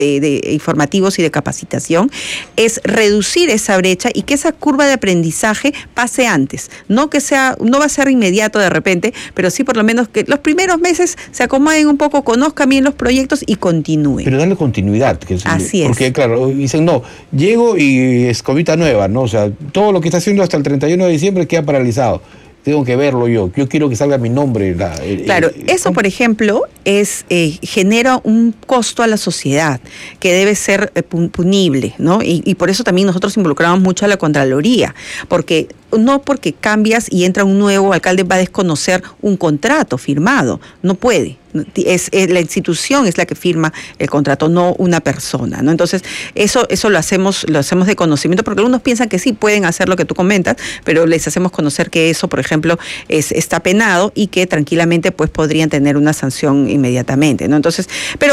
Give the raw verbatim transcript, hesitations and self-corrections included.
De, de informativos y de capacitación, es reducir esa brecha y que esa curva de aprendizaje pase antes, no que sea, no va a ser inmediato de repente, pero sí por lo menos que los primeros meses se acomoden un poco, conozcan bien los proyectos y continúen. Pero darle continuidad. Que es, Así es. Porque claro, dicen, no, llego y escobita nueva, ¿no? O sea, todo lo que está haciendo hasta el treinta y uno de diciembre queda paralizado. Tengo que verlo yo, yo quiero que salga mi nombre. La, el, claro, el, eso ¿cómo? Por ejemplo es eh, genera un costo a la sociedad que debe ser eh, punible, ¿no? Y, y por eso también nosotros involucramos mucho a la Contraloría, porque no porque cambias y entra un nuevo alcalde va a desconocer un contrato firmado, no puede. Es, es la institución es la que firma el contrato, no una persona, ¿no? Entonces eso eso lo hacemos lo hacemos de conocimiento, porque algunos piensan que sí pueden hacer lo que tú comentas, pero les hacemos conocer que eso, por ejemplo, es está penado y que tranquilamente pues podrían tener una sanción inmediatamente, ¿no? Entonces, pero